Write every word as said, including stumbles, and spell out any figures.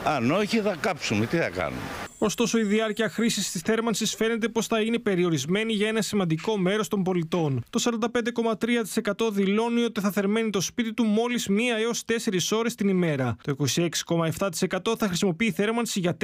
Αν όχι, θα κάψουμε. Τι θα κάνουμε. Ωστόσο, η διάρκεια χρήσης της θέρμανσης φαίνεται πως θα είναι περιορισμένη για ένα σημαντικό μέρος των πολιτών. Το σαράντα πέντε κόμμα τρία τοις εκατό δηλώνει ότι θα θερμαίνει το σπίτι του μόλις μία έως τέσσερις ώρες την ημέρα. Το είκοσι έξι κόμμα επτά τοις εκατό θα χρησιμοποιεί θέρμανση για